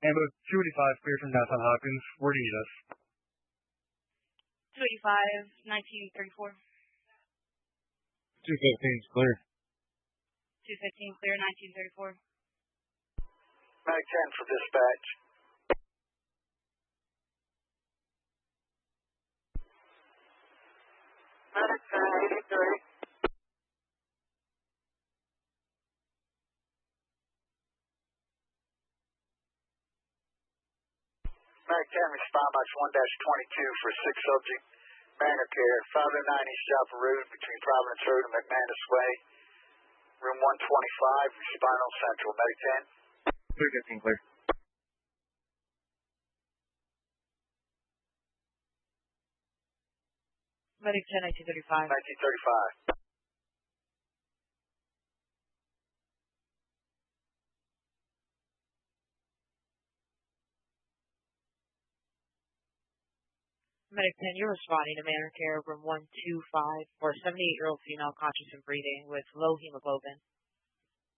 Ambo 285 clear from downtown Hopkins. Where do you need us? 285, 1934. 215 is clear. 215 clear, 1934. Medic 10 for dispatch. Medic 10, 83. Medic 10, respond box 1-22 for 6 subject Mariner care, 509 East Joppa Road between Providence Road and McManus Way, room 125, respond on Central. Medic 10. 315 clear. Medic 10, 1935. 1935. Medic 10, you're responding to Manor Care, room 125 for a 78-year-old female conscious and breathing with low hemoglobin.